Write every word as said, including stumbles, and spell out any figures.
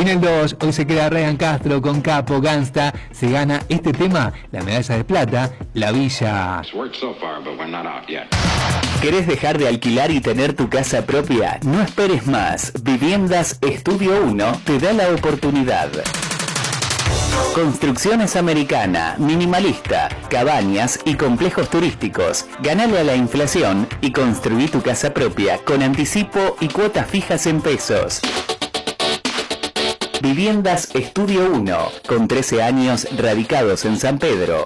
Y en el dos, hoy se queda Ryan Castro con Capo, Gangsta. Se gana este tema, la medalla de plata, La Villa. ¿Querés dejar de alquilar y tener tu casa propia? No esperes más. Viviendas Estudio uno te da la oportunidad. Construcciones Americana, minimalista, cabañas y complejos turísticos. Ganale a la inflación y construí tu casa propia con anticipo y cuotas fijas en pesos. Viviendas Estudio uno, con trece años radicados en San Pedro,